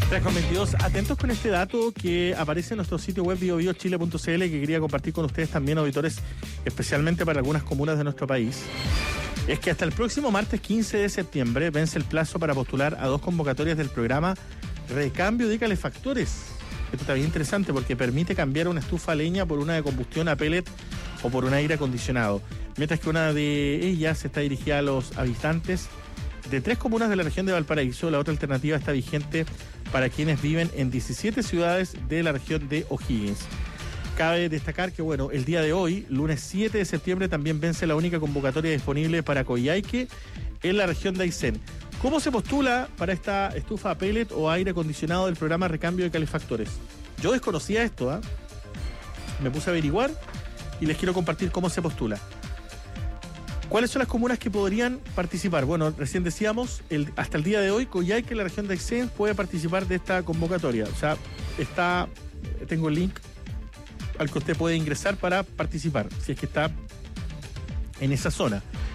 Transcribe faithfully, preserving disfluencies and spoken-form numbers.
tres con veintidós, atentos con este dato que aparece en nuestro sitio web bio bio chile punto c l, que quería compartir con ustedes también, auditores, especialmente para algunas comunas de nuestro país. Es que hasta el próximo martes quince de septiembre vence el plazo para postular a dos convocatorias del programa Recambio de Calefactores. Esto está bien interesante porque permite cambiar una estufa a leña por una de combustión a pellet o por un aire acondicionado, mientras que una de ellas está dirigida a los habitantes de tres comunas de la región de Valparaíso. La otra alternativa está vigente para quienes viven en diecisiete ciudades de la región de O'Higgins. Cabe destacar que, bueno, el día de hoy, lunes siete de septiembre, también vence la única convocatoria disponible para Coyhaique en la región de Aysén. ¿Cómo se postula para esta estufa a pellet o aire acondicionado del programa Recambio de Calefactores? Yo desconocía esto, ¿eh? Me puse a averiguar y les quiero compartir cómo se postula. ¿Cuáles son las comunas que podrían participar? Bueno, recién decíamos, el, hasta el día de hoy, Coyhaique, la región de Aysén, puede participar de esta convocatoria. O sea, está, tengo el link al que usted puede ingresar para participar, si es que está en esa zona.